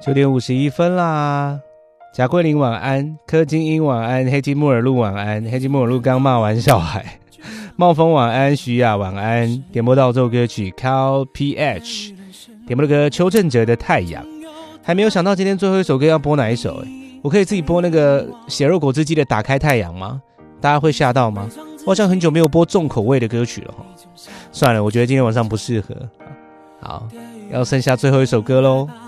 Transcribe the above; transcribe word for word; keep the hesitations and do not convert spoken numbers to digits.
九点五十一分啦，贾桂林晚安，柯金英晚安，黑金莫尔路晚安，黑金莫尔路刚骂完小孩，茂峰晚安，徐雅晚安，点播到这首歌曲 Cal P H， 点播的歌邱正哲的太阳，还没有想到今天最后一首歌要播哪一首、欸、我可以自己播那个血肉果汁机的打开太阳吗？大家会吓到吗？我好像很久没有播重口味的歌曲了，算了，我觉得今天晚上不适合。好，要剩下最后一首歌咯。